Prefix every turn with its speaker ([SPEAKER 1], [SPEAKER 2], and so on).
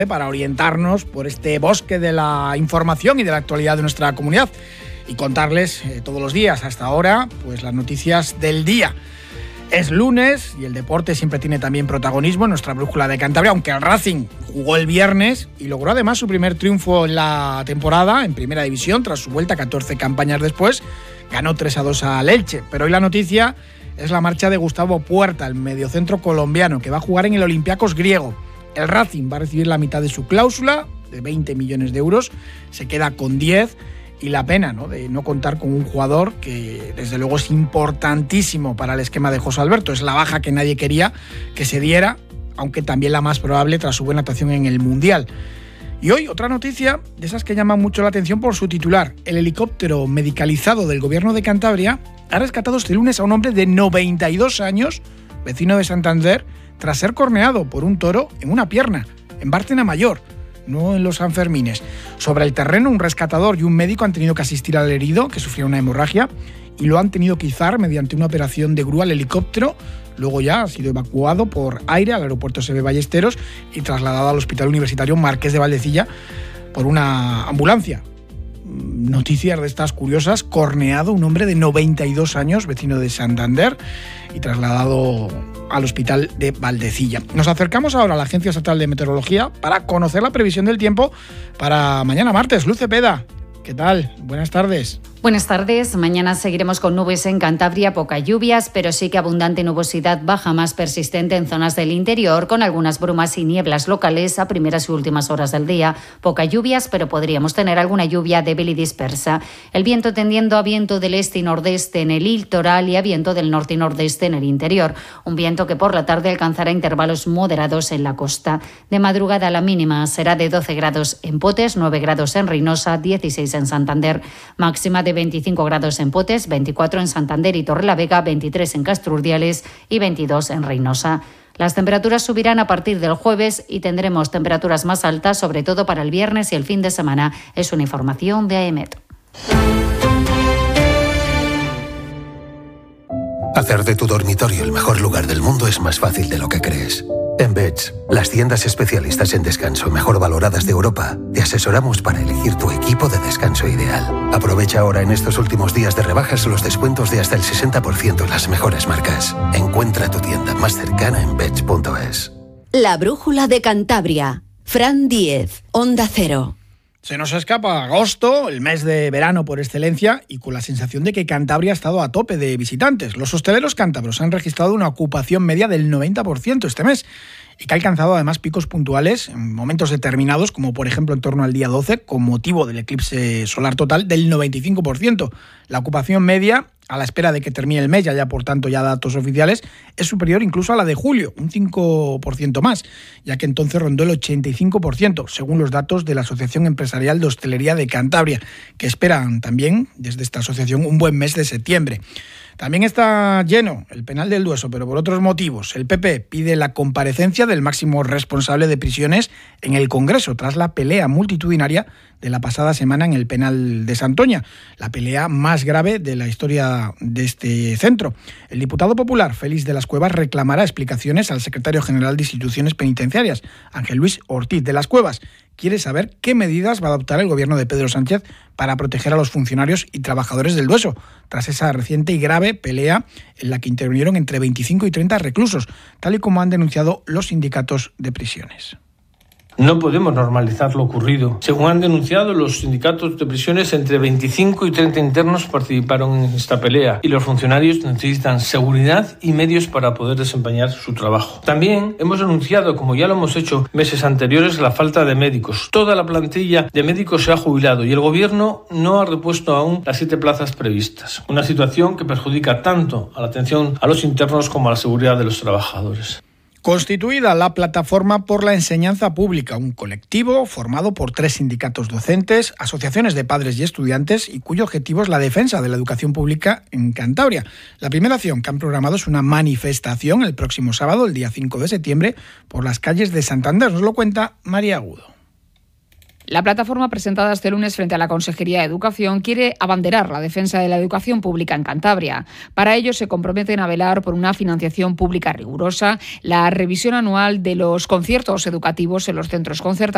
[SPEAKER 1] para orientarnos por este bosque de la información y de la actualidad de nuestra comunidad y contarles todos los días hasta ahora pues las noticias del día. Es lunes y el deporte siempre tiene también protagonismo en nuestra brújula de Cantabria, aunque el Racing jugó el viernes y logró además su primer triunfo en la temporada en Primera División tras su vuelta 14 campañas después. Ganó 3-2 al Elche, pero hoy la noticia es la marcha de Gustavo Puerta, el mediocentro colombiano, que va a jugar en el Olympiacos griego. El Racing va a recibir la mitad de su cláusula, de 20 millones de euros, se queda con 10, y la pena, ¿no?, de no contar con un jugador que desde luego es importantísimo para el esquema de José Alberto. Es la baja que nadie quería que se diera, aunque también la más probable tras su buena actuación en el Mundial. Y hoy otra noticia de esas que llaman mucho la atención por su titular. El helicóptero medicalizado del Gobierno de Cantabria ha rescatado este lunes a un hombre de 92 años, vecino de Santander, tras ser corneado por un toro en una pierna, en Bárcena Mayor, no en los Sanfermines. Sobre el terreno, un rescatador y un médico han tenido que asistir al herido, que sufrió una hemorragia, y lo han tenido que izar mediante una operación de grúa al helicóptero. Luego ya ha sido evacuado por aire al aeropuerto SB Ballesteros y trasladado al Hospital Universitario Marqués de Valdecilla por una ambulancia. Noticias de estas curiosas: corneado un hombre de 92 años, vecino de Santander, y trasladado al hospital de Valdecilla. Nos acercamos ahora a la Agencia Estatal de Meteorología para conocer la previsión del tiempo para mañana martes. Luz Cepeda, ¿qué tal? Buenas tardes.
[SPEAKER 2] Buenas tardes. Mañana seguiremos con nubes en Cantabria, pocas lluvias, pero sí que abundante nubosidad baja más persistente en zonas del interior, con algunas brumas y nieblas locales a primeras y últimas horas del día. Pocas lluvias, pero podríamos tener alguna lluvia débil y dispersa. El viento tendiendo a viento del este y nordeste en el litoral y a viento del norte y nordeste en el interior. Un viento que por la tarde alcanzará intervalos moderados en la costa. De madrugada la mínima será de 12 grados en Potes, 9 grados en Reynosa, 16 en Santander. Máxima de 25 grados en Potes, 24 en Santander y Torrelavega, 23 en Castrurdiales y 22 en Reynosa. Las temperaturas subirán a partir del jueves y tendremos temperaturas más altas, sobre todo para el viernes y el fin de semana. Es una información de AEMET.
[SPEAKER 3] Hacer de tu dormitorio el mejor lugar del mundo es más fácil de lo que crees. En Beds, las tiendas especialistas en descanso mejor valoradas de Europa, te asesoramos para elegir tu equipo de descanso ideal. Aprovecha ahora en estos últimos días de rebajas los descuentos de hasta el 60% en las mejores marcas. Encuentra tu tienda más cercana en beds.es.
[SPEAKER 4] La brújula de Cantabria. Fran Díez, Onda Cero.
[SPEAKER 1] Se nos escapa agosto, el mes de verano por excelencia, y con la sensación de que Cantabria ha estado a tope de visitantes. Los hosteleros cántabros han registrado una ocupación media del 90% este mes y que ha alcanzado además picos puntuales en momentos determinados, como por ejemplo en torno al día 12, con motivo del eclipse solar total, del 95%. La ocupación media, a la espera de que termine el mes, ya por tanto ya datos oficiales, es superior incluso a la de julio, un 5% más, ya que entonces rondó el 85%, según los datos de la Asociación Empresarial de Hostelería de Cantabria, que esperan también, desde esta asociación, un buen mes de septiembre. También está lleno el penal del Dueso, pero por otros motivos. El PP pide la comparecencia del máximo responsable de prisiones en el Congreso, tras la pelea multitudinaria de la pasada semana en el penal de Santoña, la pelea más grave de la historia de este centro. El diputado popular Félix de las Cuevas reclamará explicaciones al secretario general de Instituciones Penitenciarias, Ángel Luis Ortiz de las Cuevas. Quiere saber qué medidas va a adoptar el gobierno de Pedro Sánchez para proteger a los funcionarios y trabajadores del Dueso, tras esa reciente y grave pelea en la que intervinieron entre 25 y 30 reclusos, tal y como han denunciado los sindicatos de prisiones.
[SPEAKER 5] No podemos normalizar lo ocurrido. Según han denunciado los sindicatos de prisiones, entre 25 y 30 internos participaron en esta pelea y los funcionarios necesitan seguridad y medios para poder desempeñar su trabajo. También hemos denunciado, como ya lo hemos hecho meses anteriores, la falta de médicos. Toda la plantilla de médicos se ha jubilado y el gobierno no ha repuesto aún las 7 plazas previstas. Una situación que perjudica tanto a la atención a los internos como a la seguridad de los trabajadores.
[SPEAKER 1] Constituida la Plataforma por la Enseñanza Pública, un colectivo formado por 3 sindicatos docentes, asociaciones de padres y estudiantes y cuyo objetivo es la defensa de la educación pública en Cantabria. La primera acción que han programado es una manifestación el próximo sábado, el día 5 de septiembre, por las calles de Santander. Nos lo cuenta María Agudo.
[SPEAKER 6] La plataforma presentada este lunes frente a la Consejería de Educación quiere abanderar la defensa de la educación pública en Cantabria. Para ello se comprometen a velar por una financiación pública rigurosa, la revisión anual de los conciertos educativos en los centros concertados